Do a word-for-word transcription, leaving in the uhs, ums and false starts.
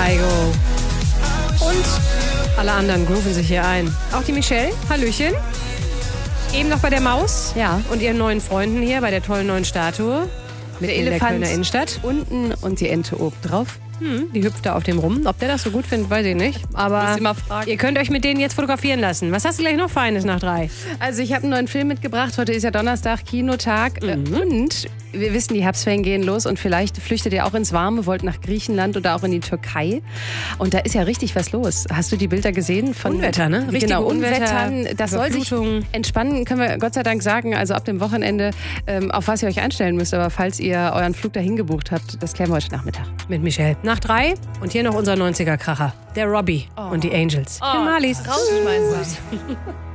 Kaigo. Und alle anderen grooven sich hier ein. Auch die Michelle, hallöchen. Eben noch bei der Maus. Ja. Und ihren neuen Freunden hier bei der tollen neuen Statue. Mit Der in der Elefant Kölner Innenstadt. unten und die Ente oben drauf. Hm, die hüpft da auf dem rum. Ob der das so gut findet, weiß ich nicht. Aber Muss ich mal fragen. ihr könnt euch mit denen jetzt fotografieren lassen. Was hast du gleich noch Feines nach drei? Also ich habe einen neuen Film mitgebracht. Heute ist ja Donnerstag, Kinotag. Mhm. Und wir wissen, die Herbstferien gehen los. Und vielleicht flüchtet ihr auch ins Warme, wollt nach Griechenland oder auch in die Türkei. Und da ist ja richtig was los. Hast du die Bilder gesehen? Von Unwetter, ne? Richtige genau, Unwetter, Unwettern. Das soll sich Überflutung. entspannen, können wir Gott sei Dank sagen. Also ab dem Wochenende, ähm, auf was ihr euch einstellen müsst. Aber falls ihr euren Flug dahin gebucht habt, das klären wir heute Nachmittag. Mit Michelle. Nach drei. Und hier noch unser neunziger-Kracher. Der Robbie und die Angels. Oh, In Marlies. rausschmeißen.